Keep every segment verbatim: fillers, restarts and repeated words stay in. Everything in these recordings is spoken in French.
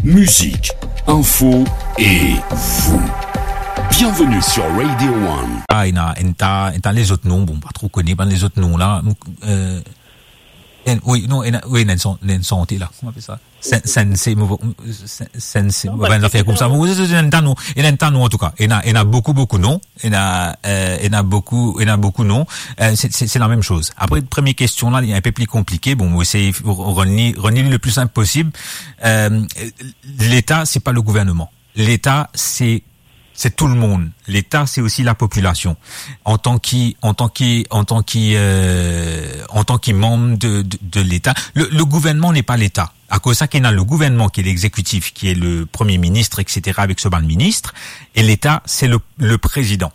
musique, info et vous. Bienvenue sur Radio One. Ah, il y a, il y a, il y a les autres noms, bon, pas trop connus, mais les autres noms là. Euh, oui, non, il y a, oui, il y a une santé là. Comment on appelle ça? Sensei, sensei, on va faire comme ça. Il y a un temps, il y a un temps en tout cas. Il y a, il y a beaucoup, beaucoup de noms. Il y a, euh, il y a beaucoup, il y a beaucoup de noms. Euh, c'est, c'est, c'est la même chose. Après, première question là, il y a un peu plus compliqué. Bon, on va essayer de relier le plus simple possible. Euh, l'État, c'est pas le gouvernement. L'État, c'est c'est tout le monde. L'État, c'est aussi la population. En tant qu'y, en tant qu'y, en tant qu'y, euh, en tant qu'y membre de, de, de l'État, le, le gouvernement n'est pas l'État. À cause de ça qu'il y a le gouvernement qui est l'exécutif, qui est le premier ministre, et cetera, avec ce ban de ministre, et l'État, c'est le, le président.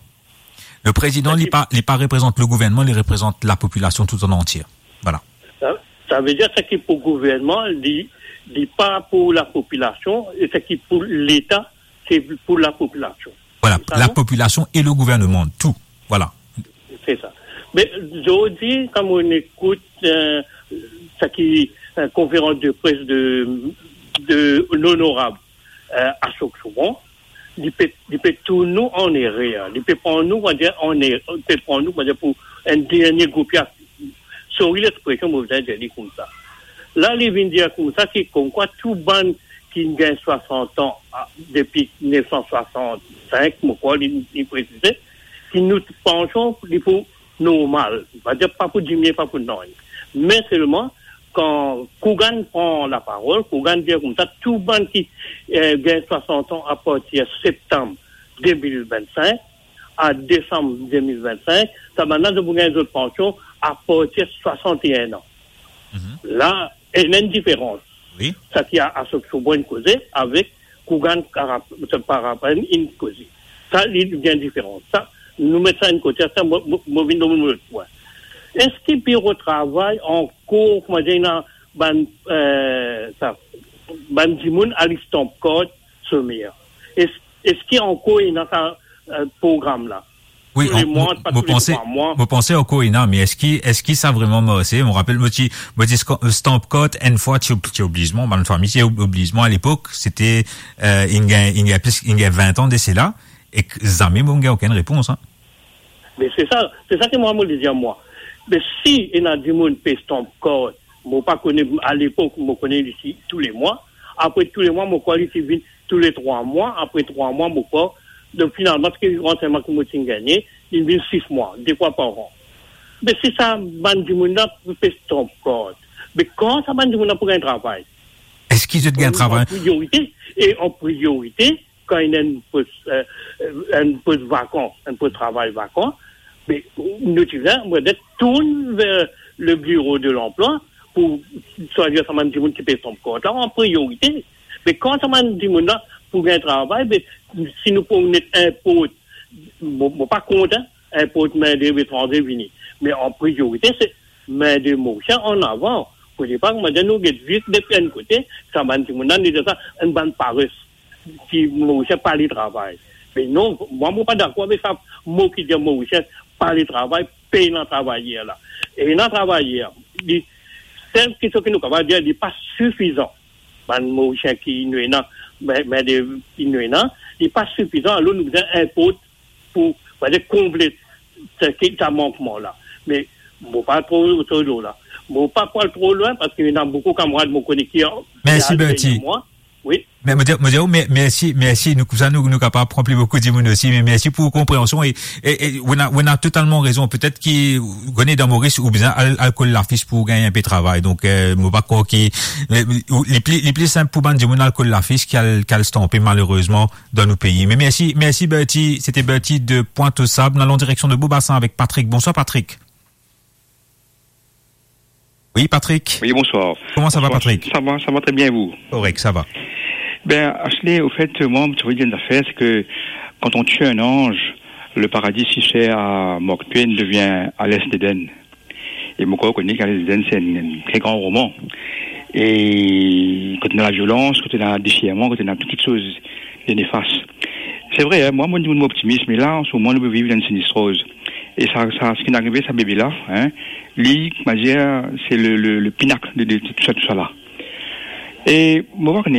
Le président, il pas, il pas représente le gouvernement, il représente la population tout en entière. Voilà. Ça, ça veut dire que qui pour le gouvernement, il n'est pas pour la population, et ce qui pour l'État, c'est pour la population. Voilà, la non? population et le gouvernement, tout. Voilà. C'est ça. Mais je dis, comme on écoute euh, ce qui une conférence de presse de, de l'honorable euh, Ashok Souban, il peut, il peut tout nous en erreur. Il peut prendre nous, on va dire, en erreur. Il peut prendre nous, on va dire, pour un dernier groupe. Sorry l'expression, vous avez dit comme ça. Là, il vient dire comme ça, c'est comme quoi tout ban qui gagne soixante ans depuis dix-neuf cent soixante-cinq, pourquoi il, il précisait, qui nous penchons pour normal. On va dire pas pour diminuer, pas pour non. Mais seulement, quand Kougan prend la parole, Kougan dit comme ça, tout le monde qui euh, gagne soixante ans à partir de septembre deux mille vingt-cinq à décembre deux mille vingt-cinq, ça maintenant de gagner d'autres pensions à partir de soixante et un ans. Mm-hmm. Là, il y a une différence. Oui. Ça qui a à ce que causé avec Kougan Parapan in causé. Ça, il y a une différence. Ça, nous mettons ça de côté, ça, nous venons de l'autre point. Est-ce qu'il peut retravailler en cours, comment dire, ban, euh, ça, ban dimoun à l'Istamp Code, sommet? Est-ce, est-ce qu'il y a encore dans ce programme-là? Oui, vous pensez, vous pensez au Coina, mais est-ce qu'il, est-ce qu'il ça vraiment morcé? On rappelle, moi, moi, Stamp Code, une fois, tu es obligement, ma famille, tu es obligement à l'époque, c'était, euh, il y a, il y a plus, il y a vingt ans de cela, et que jamais, il n'y a aucune réponse, hein. Mais c'est ça, c'est ça que moi, moi, je dis à moi. Mais si il y a du monde qui Stamp Code, moi, pas connais, à l'époque, moi, connais ici tous les mois, après tous les mois, moi, quoi, ici, tous les trois mois, après trois mois, moi, quoi, donc finalement, ce que renseignement que moi j'ai gagné, il vient six mois, deux fois par an. Mais c'est ça, bandi mouna pour faire Stamp Code. Mais quand ça bandi mouna pour un travail? Est-ce qu'ils ont un travail? En priorité, et en priorité, quand il y a un poste, euh, un poste vacant, un poste de travail vacant, mais nous disons, on va tourner vers le bureau de l'emploi pour choisir ça bandi mouna qui fait Stamp Code. Là, en priorité. Mais quand ça bandi mouna pour un travail, mais si nous pouvons être un pote, bon, pas content, un pote main d'œuvre étranger vini. Mais en priorité, c'est main de motion en avant. Pour ne pas que nous get vite depuis un côté, ça m'a dit, mon dit ça, une bande paresse, qui motion pas le travail. Mais non, moi, je ne suis pas d'accord avec ça, moi qui dis motion, pas le travail, paye dans travailler là. Et dans travailler, c'est ce que nous avons dire, il n'est pas suffisant. Man motion qui nous est là, mais, mais de, il n'est pas suffisant. Alors, nous avons un pote pour, pour dire, combler ce, ce manquement-là. Mais, je ne vais pas trop, trop loin, là. Je ne vais pas trop loin parce qu'il y a beaucoup de camarades qui connaissent qui ont. Merci, Bertie. Oui. Mais, mais, mais, merci, merci. Nous, ça, nous, nous, capables de prendre beaucoup d'immunes aussi, mais merci pour vos compréhensions et, et, et, on a, on a totalement raison. Peut-être qu'il, connaît dans Maurice ou bien, alcool la fiche pour gagner un peu de travail. Donc, euh, moi, pas quoi qui, les, les plus, les plus simples pour bande mon alcool la fiche qu'elle, qu'elle stampé malheureusement dans nos pays. Mais merci, merci Bertie. C'était Bertie de Pointe-aux-Sables. Nous allons en direction de Beaubassin avec Patrick. Bonsoir, Patrick. Oui, Patrick. Oui, bonsoir. Comment ça bonsoir. va, Patrick? Ça va, ça va très bien, vous. Correct, ça va. Ben, Ashley, au fait, moi, ce que je viens de faire, c'est que quand on tue un ange, le paradis, si c'est à Mortuen, devient à l'est d'Éden. Et moi, je connais qu'à l'est d'Éden, c'est un, un très grand roman. Et quand on a la violence, quand on a le déchirement, quand on a toutes les choses de néfastes. C'est vrai, hein, moi, moi, je suis optimiste, mais là, en ce moment, nous vivons dans une sinistrose. Et ça, ça, ce qui est arrivé, ça bébé-là, hein, lui, c'est le, le, le pinacle de, de, de tout ça, tout ça là. Et, moi,